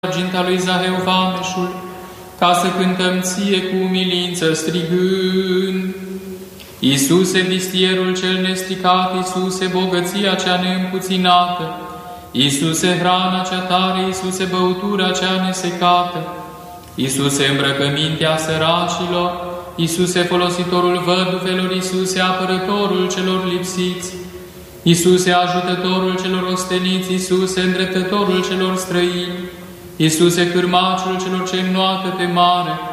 arginta lui Zaheu vameșul, ca să cântăm ție cu umilință strigând. Iisuse, vistierul cel nestricat, Iisuse, bogăția cea neîmpuținată, Iisuse, hrana cea tare, Iisuse, băutura cea nesecată, Iisuse, îmbrăcămintea săracilor, Iisuse, folositorul văduvelor, Iisuse, apărătorul celor lipsiți, Iisuse, ajutătorul celor osteniți, Iisuse, îndreptătorul celor străini, Iisuse, cârmaciul celor ce înnoată pe mare,